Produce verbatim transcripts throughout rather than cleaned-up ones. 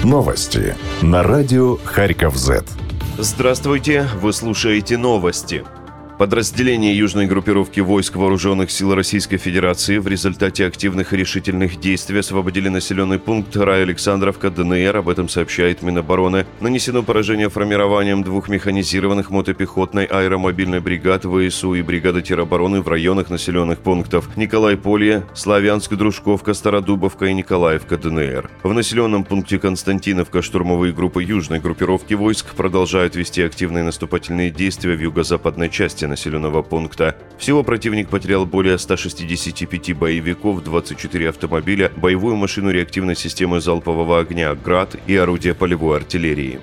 Новости на радио Харьков-Зет. Здравствуйте, вы слушаете новости. Подразделения южной группировки войск Вооруженных сил Российской Федерации в результате активных и решительных действий освободили населенный пункт Райалександровка, ДНР. Об этом сообщает Минобороны. Нанесено поражение формированием двух механизированных мотопехотной аэромобильной бригад ВСУ и бригады теробороны в районах населенных пунктов Николай-Полье, Славянск, Дружковка, Стародубовка и Николаевка, ДНР. В населенном пункте Константиновка штурмовые группы южной группировки войск продолжают вести активные наступательные действия в юго-западной части населенного пункта. Всего противник потерял более ста шестидесяти пяти боевиков, двадцать четыре автомобиля, боевую машину реактивной системы залпового огня «Град» и орудия полевой артиллерии.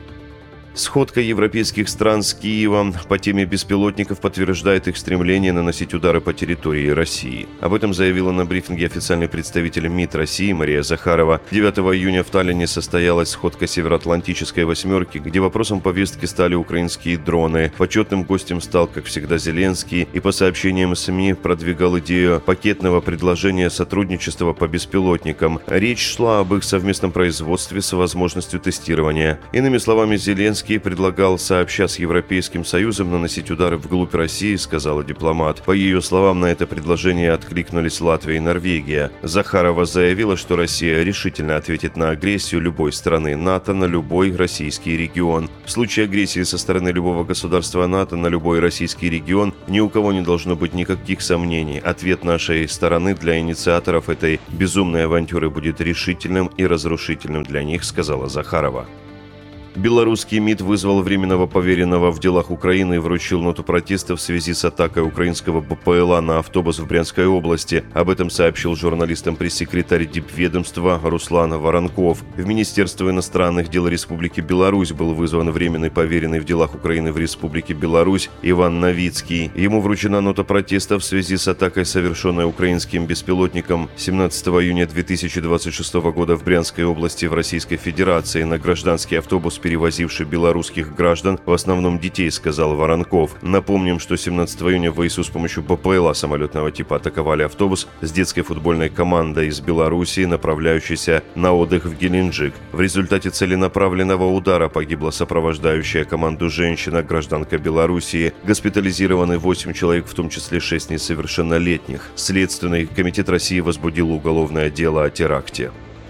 Сходка европейских стран с Киевом по теме беспилотников подтверждает их стремление наносить удары по территории России. Об этом заявила на брифинге официальный представитель МИД России Мария Захарова. девятого июня в Таллине состоялась сходка Североатлантической восьмерки, где вопросом повестки стали украинские дроны. Почетным гостем стал, как всегда, Зеленский и, по сообщениям СМИ, продвигал идею пакетного предложения сотрудничества по беспилотникам. Речь шла об их совместном производстве с возможностью тестирования. Иными словами, Зеленский предлагал сообща с Европейским Союзом наносить удары вглубь России, сказала дипломат. По ее словам, на это предложение откликнулись Латвия и Норвегия. Захарова заявила, что Россия решительно ответит на агрессию любой страны НАТО на любой российский регион. В случае агрессии со стороны любого государства НАТО на любой российский регион ни у кого не должно быть никаких сомнений. Ответ нашей стороны для инициаторов этой безумной авантюры будет решительным и разрушительным для них, сказала Захарова. Белорусский МИД вызвал временного поверенного в делах Украины и вручил ноту протеста в связи с атакой украинского БПЛА на автобус в Брянской области. Об этом сообщил журналистам пресс-секретарь дипведомства Руслан Воронков. В Министерство иностранных дел Республики Беларусь был вызван временный поверенный в делах Украины в Республике Беларусь Иван Новицкий. Ему вручена нота протеста в связи с атакой, совершенной украинским беспилотником семнадцатого июня две тысячи двадцать шестого года в Брянской области в Российской Федерации на гражданский автобус, перевозивший белорусских граждан, в основном детей, сказал Воронков. Напомним, что семнадцатого июня ВСУ с помощью БПЛА самолетного типа атаковали автобус с детской футбольной командой из Белоруссии, направляющейся на отдых в Геленджик. В результате целенаправленного удара погибла сопровождающая команду женщина, гражданка Белоруссии. Госпитализированы восемь человек, в том числе шесть несовершеннолетних. Следственный комитет России возбудил уголовное дело о теракте.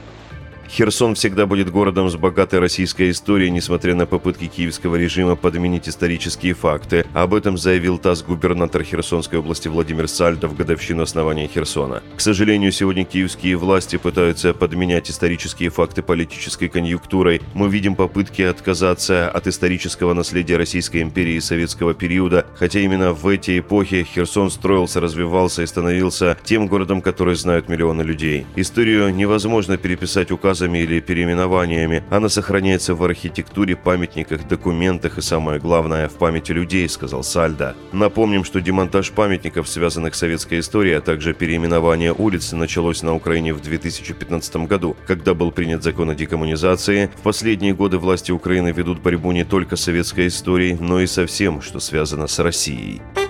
Херсон всегда будет городом с богатой российской историей, несмотря на попытки киевского режима подменить исторические факты. Об этом заявил ТАСС губернатор Херсонской области Владимир Сальдо в годовщину основания Херсона. К сожалению, сегодня киевские власти пытаются подменять исторические факты политической конъюнктурой. Мы видим попытки отказаться от исторического наследия Российской империи и советского периода, хотя именно в эти эпохи Херсон строился, развивался и становился тем городом, который знают миллионы людей. Историю невозможно переписать указами или переименованиями. Она сохраняется в архитектуре, памятниках, документах и, самое главное, в памяти людей, сказал Сальдо. Напомним, что демонтаж памятников, связанных с советской историей, а также переименование улиц началось на Украине в две тысячи пятнадцатом году, когда был принят закон о декоммунизации. В последние годы власти Украины ведут борьбу не только с советской историей, но и со всем, что связано с Россией.